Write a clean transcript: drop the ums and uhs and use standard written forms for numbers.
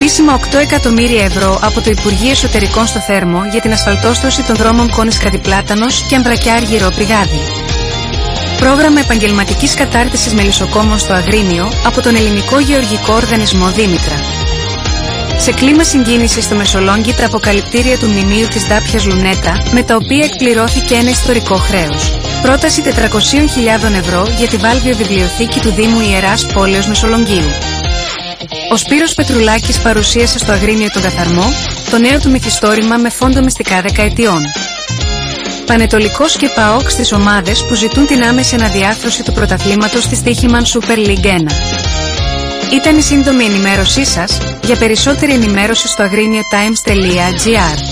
Επίσημα 8 εκατομμύρια ευρώ από το Υπουργείο Εσωτερικών στο Θέρμο για την ασφαλτόστρωση των δρόμων Κόνης Κατιπλάτανος και Αμβρακιά Αργυρό Πηγάδι. Πρόγραμμα επαγγελματικής κατάρτισης μελισσοκόμων στο Αγρίνιο από τον Ελληνικό Γεωργικό Οργανισμό Δήμητρα. Σε κλίμα συγκίνησης στο Μεσολόγγι τα αποκαλυπτήρια του μνημείου της Δάπιας Λουνέτα, με τα οποία εκπληρώθηκε ένα ιστορικό χρέος. Πρόταση 400.000 ευρώ για τη Βάλβιο Βιβλιοθήκη του Δήμου Ιεράς Πόλεως Μεσολογγίου. Ο Σπύρος Πετρουλάκης παρουσίασε στο Αγρίνιο τον Καθαρμό, το νέο του μυθιστόρημα με φόντο μυστικά δεκαετιών. Πανετολικός και ΠΑΟΚ στις ομάδες που ζητούν την άμεση αναδιάρθρωση του πρωταθλήματος στη Στοίχημαν Super League 1. Ήταν η σύντομη ενημέρωσή σας. Για περισσότερη ενημέρωση στο agriniotimes.gr.